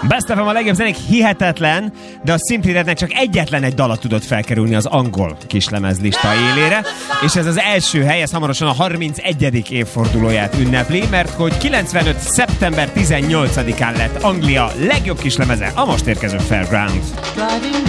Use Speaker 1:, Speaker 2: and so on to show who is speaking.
Speaker 1: Best of a legjobb zenék, hihetetlen, de a Simply Rednek csak egyetlen egy dala tudott felkerülni az angol kislemezlista élére, és ez az első hely, ez hamarosan a 31. évfordulóját ünnepli, mert hogy 95. szeptember 18-án lett Anglia legjobb kislemeze, a most érkező Fairground.